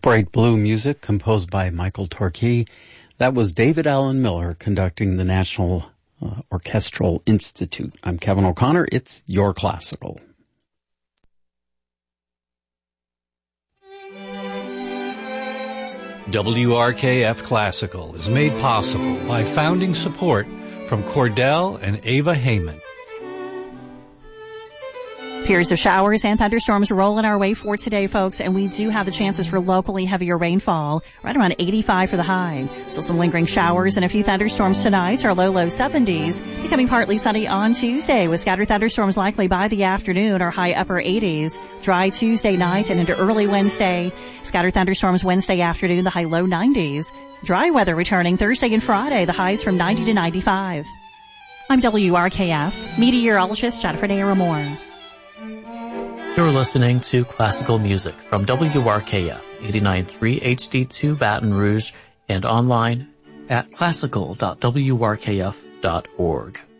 Bright Blue music composed by Michael Torquay. That was David Allen Miller conducting the National Orchestral Institute. I'm Kevin O'Connor. It's Your Classical. WRKF Classical is made possible by founding support from Cordell and Ava Heyman. Periods of showers and thunderstorms rolling our way for today, folks, and we do have the chances for locally heavier rainfall, right around 85 for the high. So some lingering showers and a few thunderstorms tonight, our low 70s, becoming partly sunny on Tuesday with scattered thunderstorms likely by the afternoon, our high upper 80s. Dry Tuesday night and into early Wednesday. Scattered thunderstorms Wednesday afternoon, the high low 90s. Dry weather returning Thursday and Friday, the highs from 90 to 95. I'm WRKF meteorologist Jennifer Naramore. You're listening to classical music from WRKF 89.3 HD2 Baton Rouge and online at classical.wrkf.org.